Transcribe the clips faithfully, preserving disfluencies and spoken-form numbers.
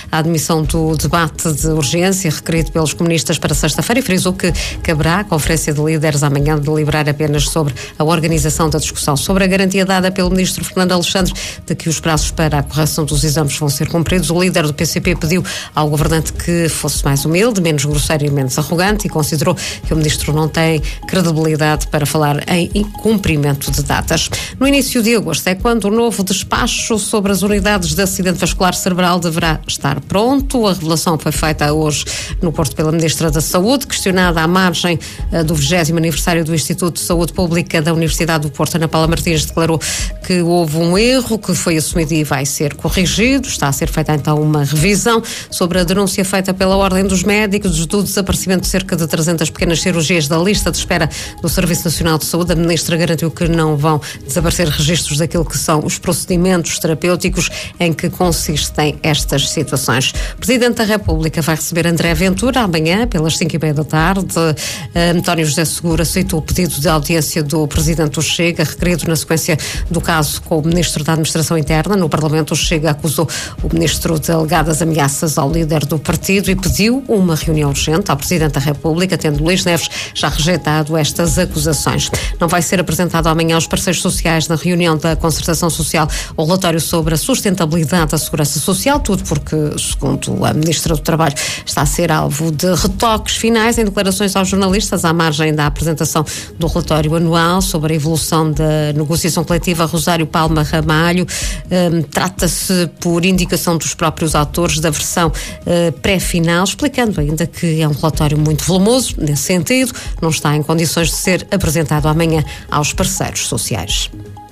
a admissão do debate de urgência requerido pelos comunistas para sexta-feira e frisou que caberá à Conferência de Líderes amanhã deliberar apenas sobre a organização da discussão. Sobre a garantia dada pelo ministro Fernando Alexandre de que os prazos para a correção dos exames vão ser cumpridos, o líder do P C P pediu ao governante que fosse mais humilde, menos grosseiro e menos arrogante e considerou que o ministro não tem credibilidade para falar em incumprimento de datas. No início de agosto é quando o novo despacho sobre as unidades de acidente vascular cerebral deverá estar pronto. A revelação foi feita hoje no Porto pela Ministra da Saúde, questionada à margem uh, do vigésimo aniversário do Instituto de Saúde Pública da Universidade do Porto. Ana Paula Martins declarou que houve um erro que foi assumido e vai ser corrigido. Está a ser feita então uma revisão sobre a denúncia feita pela Ordem dos Médicos do desaparecimento de cerca de trezentas pequenas cirurgias da lista de espera do Serviço Nacional de Saúde. A Ministra garantiu que não vão desaparecer registros daquilo que são os procedimentos terapêuticos em que consistem estas situações. O Presidente da República vai receber André Ventura amanhã pelas cinco e meia da tarde. António José Seguro aceitou o pedido de audiência do Presidente do Chega, requerido na sequência do caso com o Ministro da Administração Interna. No Parlamento, o Chega acusou o Ministro de alegadas ameaças ao líder do partido e pediu uma reunião urgente ao Presidente da República, tendo Luís Neves já rejeitado estas acusações. Não vai ser apresentado amanhã aos parceiros sociais na reunião da Concertação Social o relatório sobre a sustentabilidade da segurança social, tudo porque, segundo a Ministra do Trabalho, está a ser alvo de retoques finais em declarações aos jornalistas à margem da apresentação do relatório anual sobre a evolução da negociação coletiva. Rosário Palma Ramalho um, trata-se por indicação dos próprios autores da versão uh, pré-final, explicando ainda que é um relatório muito volumoso, nesse sentido, não está em condições de ser apresentado amanhã aos parceiros sociais.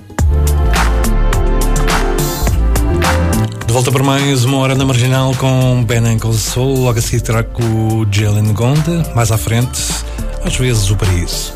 De volta para mais uma hora na Marginal com Ben Ankle Soul, logo a seguir terá com o Jalen Gonda, mais à frente, às vezes o Paris.